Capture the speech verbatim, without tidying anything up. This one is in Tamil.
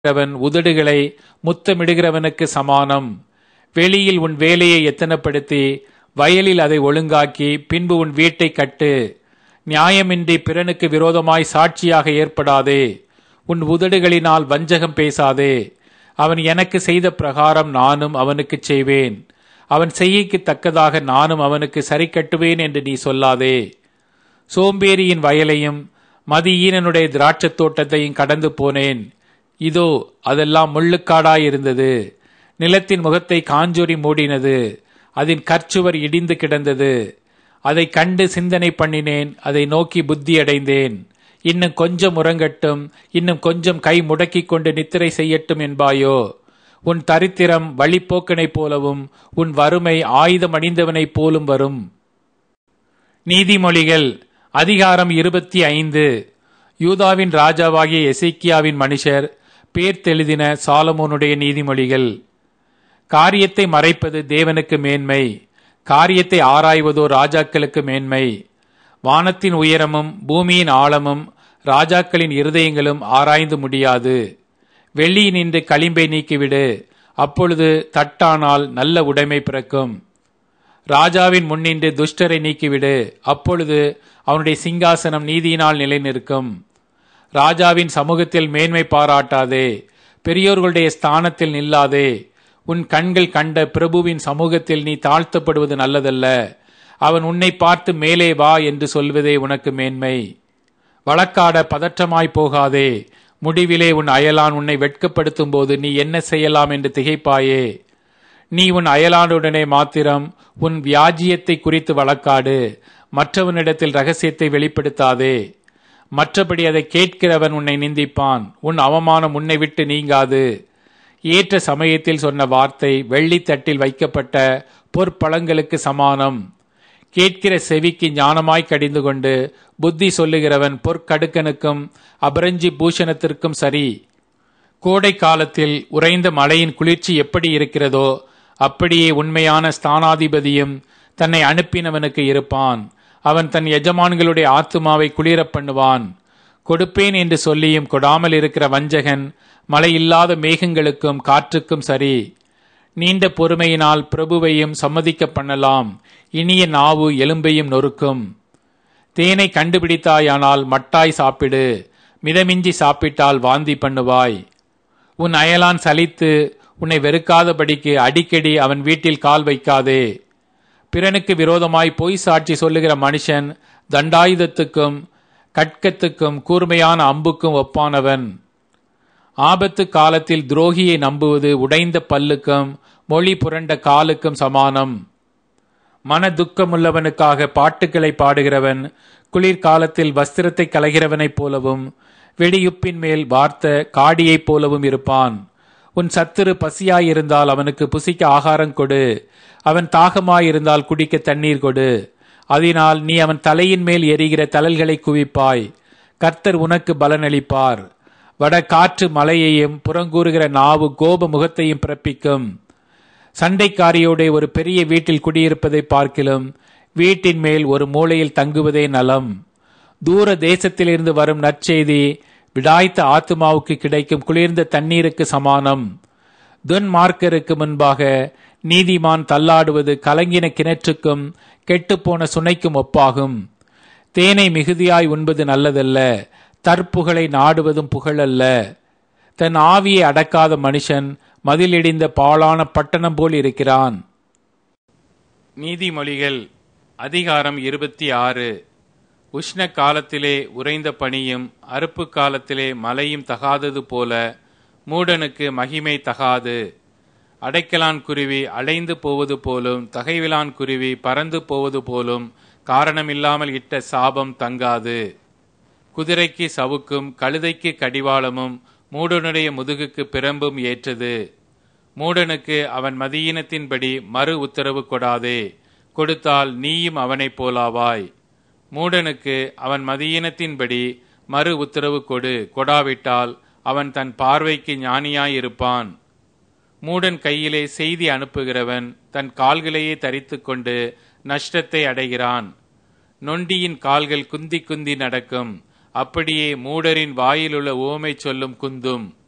அவன் உதடுகளை முத்தமிடுகிறவனுக்கு சமானம். வெளியில் உன் வேலையை எத்தனப்படுத்தி வயலில் அதை ஒழுங்காக்கி பின்பு உன் வீட்டை கட்டு. நியாயமின்றி பிறனுக்கு விரோதமாய் சாட்சியாக ஏற்படாதே. உன் உதடுகளினால் வஞ்சகம் பேசாதே. அவன் எனக்கு செய்த பிரகாரம் நானும் அவனுக்கு செய்வேன், அவன் செய்கைக்கு தக்கதாக நானும் அவனுக்கு சரி கட்டுவேன் என்று நீ சொல்லாதே. சோம்பேறியின் வயலையும் மதியீனனுடைய திராட்சத் தோட்டத்தையும் கடந்து போனேன். இதோ அதெல்லாம் முள்ளுக்காடாயிருந்தது. நிலத்தின் முகத்தை காஞ்சொறி மூடினது. அதன் கற்சுவர் இடிந்து கிடந்தது. அதை கண்டு சிந்தனை பண்ணினேன். அதை நோக்கி புத்தி அடைந்தேன். இன்னும் கொஞ்சம் உறங்கட்டும், இன்னும் கொஞ்சம் கை முடக்கிக் கொண்டு நித்திரை செய்யட்டும் என்பாயோ? உன் தரித்திரம் வழிப்போக்கனைப் போலவும் உன் வறுமை ஆயுதம் அணிந்தவனைப் போலும் வரும். நீதிமொழிகள் அதிகாரம் இருபத்தி ஐந்து. யூதாவின் ராஜாவாகிய எசேக்கியாவின் மனுஷர் பேர்த்தெழுதின சாலமோனுடைய நீதிமொழிகள். காரியத்தை மறைப்பது தேவனுக்கு மேன்மை, காரியத்தை ஆராய்வதோ ராஜாக்களுக்கு மேன்மை. வானத்தின் உயரமும் பூமியின் ஆழமும் ராஜாக்களின் இருதயங்களும் ஆராய்ந்து முடியாது. வெள்ளியினின்று களிம்பை நீக்கிவிடு, அப்பொழுது தட்டானால் நல்ல உடைமை பிறக்கும். ராஜாவின் முன்னின்று துஷ்டரை நீக்கிவிடு, அப்பொழுது அவனுடைய சிங்காசனம் நீதியினால் நிலை நிற்கும். ராஜாவின் சமூகத்தில் மேன்மை பாராட்டாதே, பெரியோர்களுடைய ஸ்தானத்தில் நில்லாதே. உன் கண்கள் கண்ட பிரபுவின் சமூகத்தில் நீ தாழ்த்தப்படுவது நல்லதல்ல. அவன் உன்னை பார்த்து மேலே வா என்று சொல்வதே உனக்கு மேன்மை. வழக்காட பதற்றமாய் போகாதே. முடிவிலே உன் அயலான் உன்னை வெட்கப்படுத்தும் போது நீ என்ன செய்யலாம் என்று திகைப்பாயே. நீ உன் அயலானுடனே மாத்திரம் உன் வியாஜியத்தை குறித்து வழக்காடு, மற்றவனிடத்தில் ரகசியத்தை வெளிப்படுத்தாதே. மற்றபடி அதை கேட்கிறவன் உன்னை நிந்திப்பான், உன் அவமானம் உன்னை விட்டு நீங்காது. ஏற்ற சமயத்தில் சொன்ன வார்த்தை வெள்ளித்தட்டில் வைக்கப்பட்ட பொற்பழங்களுக்கு சமானம். கேட்கிற செவிக்கு ஞானமாய் கடிந்து கொண்டு புத்தி சொல்லுகிறவன் பொற்கடுக்கனுக்கும் அபரஞ்சி பூஷணத்திற்கும் சரி. கோடை காலத்தில் உறைந்த மழையின் குளிர்ச்சி எப்படி இருக்கிறதோ அப்படியே உண்மையான ஸ்தானாதிபதியும் தன்னை அனுப்பினவனுக்கு இருப்பான். அவன் தன் எஜமான்களுடைய ஆத்துமாவை குளிரப் பண்ணுவான். கொடுப்பேன் என்று சொல்லியும் கொடாமல் இருக்கிற வஞ்சகன் மழை இல்லாத மேகங்களுக்கும் காற்றுக்கும் சரி. நீண்ட பொறுமையினால் பிரபுவையும் சம்மதிக்க பண்ணலாம். இனிய நாவு எலும்பையும் நொறுக்கும். தேனை கண்டுபிடித்தாயானால் மட்டாய் சாப்பிடு, மிதமிஞ்சி சாப்பிட்டால் வாந்தி பண்ணுவாய். உன் அயலான் சலித்து உன்னை வெறுக்காதபடிக்கு அடிக்கடி அவன் வீட்டில் கால் வைக்காதே. பிறனுக்கு விரோதமாய் பொய் சாட்சி சொல்லுகிற மனுஷன் தண்டாயுதத்துக்கும் கட்கத்துக்கும் கூர்மையான அம்புக்கும் ஒப்பானவன். ஆபத்து காலத்தில் துரோகியை நம்புவது உடைந்த பல்லுக்கும் மொழி புரண்ட காலுக்கும் சமானம். மன துக்கமுள்ளவனுக்காக பாட்டுக்களை பாடுகிறவன் குளிர்காலத்தில் வஸ்திரத்தை களைகிறவனைப் போலவும் வெடியுப்பின் மேல் வார்த்த காடியைப் போலவும் இருப்பான். உன் சத்துரு பசியாயிருந்தால் அவனுக்கு புசிக்க ஆகாரம் கொடு, அவன் தாகமாயிருந்தால் குடிக்க தண்ணீர் கொடு. அதனால் நீ அவன் தலையின் மேல் எரிகிற தழல்களை குவிப்பாய். கர்த்தர் உனக்கு பலனளிப்பார். வட காற்று மலையையும் புறங்கூறுகிற நாவு கோப முகத்தையும் பிறப்பிக்கும். சண்டைக்காரியோட ஒரு பெரிய வீட்டில் குடியிருப்பதை பார்க்கிலும் வீட்டின் மேல் ஒரு மூலையில் தங்குவதே நலம். தூர தேசத்திலிருந்து வரும் நற்செய்தி விடாய்த்த ஆத்துமாவுக்கு கிடைக்கும் குளிர்ந்த தண்ணீருக்கு சமானம். துன்மார்க்கருக்கு முன்பாக நீதிமான் தள்ளாடுவது கலங்கின கிணற்றுக்கும் கெட்டுப்போன சுனைக்கும் ஒப்பாகும். தேனை மிகுதியாய் உண்பது நல்லதல்ல, தற்புகழை நாடுவதும் புகழல்ல. தன் ஆவியை அடக்காத மனுஷன் மதிலிடிந்த பாழான பட்டணம் போல் இருக்கிறான். நீதிமொழிகள் அதிகாரம் இருபத்தி ஆறு. உஷ்ண காலத்திலே உறைந்த பனியும் அறுப்பு காலத்திலே மழையும் தகாதது போல மூடனுக்கு மகிமை தகாது. அடைக்கலான் குருவி அலைந்து போவது போலும் தகைவிலான் குருவி பறந்து போவது போலும் காரணமில்லாமல் இட்ட சாபம் தங்காது. குதிரைக்கு சவுக்கும் கழுதைக்கு கடிவாளமும் மூடனுடைய முதுகுக்கு பிரம்பும் ஏற்றது. மூடனுக்கு அவன் மதியீனத்தின்படி மறு உத்தரவு கொடாதே, கொடுத்தால் நீயும் அவனைப் போலாவாய். மூடனுக்கு அவன் மதியீனத்தின்படி மறு உத்தரவு கொடு, கொடாவிட்டால் அவன் தன் பார்வைக்கு ஞானியாயிருப்பான். மூடன் கையிலே செய்தி அனுப்புகிறவன் தன் கால்களையே தரித்து கொண்டு நஷ்டத்தை அடைகிறான். நொண்டியின் கால்கள் குந்தி குந்தி நடக்கும், அப்படியே மூடரின் வாயிலுள்ள உவமை சொல்லும் குந்தும்.